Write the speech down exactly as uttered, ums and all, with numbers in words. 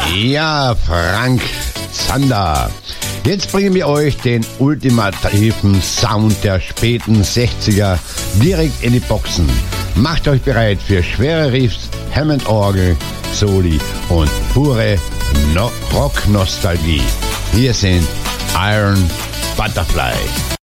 Ja, Frank Zander. Jetzt bringen wir euch den ultimativen Sound der späten sechziger direkt in die Boxen. Macht euch bereit für schwere Riffs, Hammond-Orgel, Soli und pure no- Rock-Nostalgie. Hier sind Iron Butterfly.